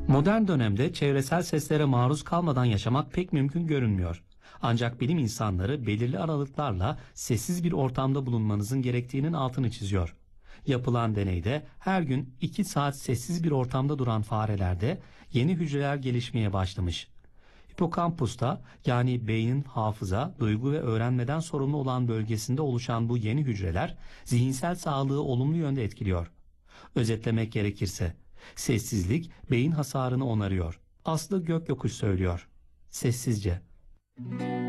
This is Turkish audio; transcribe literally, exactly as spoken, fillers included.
Modern dönemde çevresel seslere maruz kalmadan yaşamak pek mümkün görünmüyor. Ancak bilim insanları belirli aralıklarla sessiz bir ortamda bulunmanızın gerektiğinin altını çiziyor. Yapılan deneyde her gün iki saat sessiz bir ortamda duran farelerde yeni hücreler gelişmeye başlamış. Hipokampusta, yani beynin hafıza, duygu ve öğrenmeden sorumlu olan bölgesinde oluşan bu yeni hücreler zihinsel sağlığı olumlu yönde etkiliyor. Özetlemek gerekirse, sessizlik beyin hasarını onarıyor. Aslı Gökyokuş söylüyor. Sessizce.